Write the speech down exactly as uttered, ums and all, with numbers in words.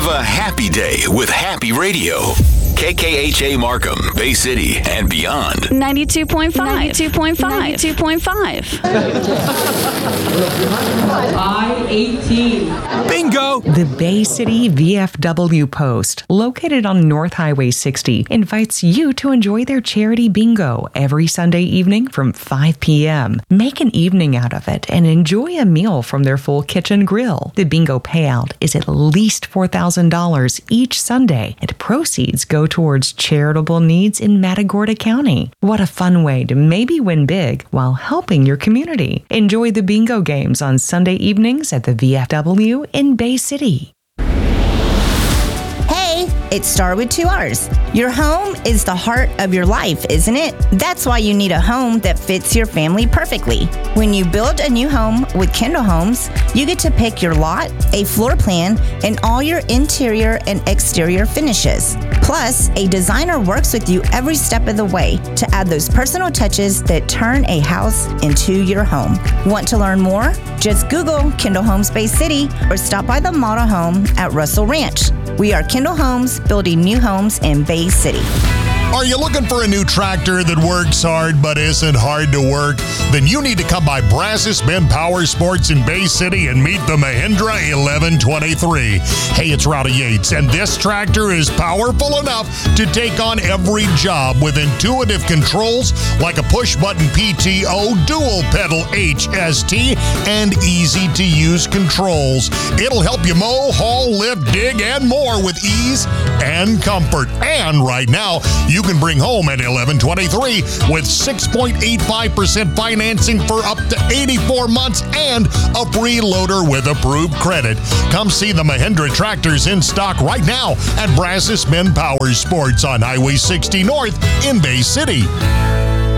a happy day with Happy Radio. K K H A Markham, Bay City, and beyond. ninety-two point five. ninety-two point five. ninety-two point five. I eighteen. Bingo! The Bay City V F W Post, located on North Highway sixty, invites you to enjoy their charity bingo every Sunday evening from five p.m. Make an evening out of it and enjoy a meal from their full kitchen grill. The bingo payout is at least four thousand dollars each Sunday, and proceeds go towards charitable needs in Matagorda County. What a fun way to maybe win big while helping your community. Enjoy the bingo games on Sunday evenings at the V F W in Bay City. Hey, it's Star with two R's. Your home is the heart of your life, isn't it? That's why you need a home that fits your family perfectly. When you build a new home with Kendall Homes, you get to pick your lot, a floor plan, and all your interior and exterior finishes. Plus, a designer works with you every step of the way to add those personal touches that turn a house into your home. Want to learn more? Just Google Kendall Homes Bay City or stop by the model home at Russell Ranch. We are Kendall Homes, building new homes in Bay City. Are you looking for a new tractor that works hard but isn't hard to work? Then you need to come by Brazos Ben Power Sports in Bay City and meet the Mahindra eleven twenty-three. Hey, it's Rowdy Yates, and this tractor is powerful enough to take on every job with intuitive controls like a push-button P T O, dual-pedal H S T, and easy-to-use controls. It'll help you mow, haul, lift, dig, and more with ease and comfort. And right now, you can bring home an eleven twenty-three with six point eight five percent financing for up to eighty-four months and a free loader with approved credit. Come see the Mahindra tractors in stock right now at Brazos Ben Power Sports on Highway sixty North in Bay City.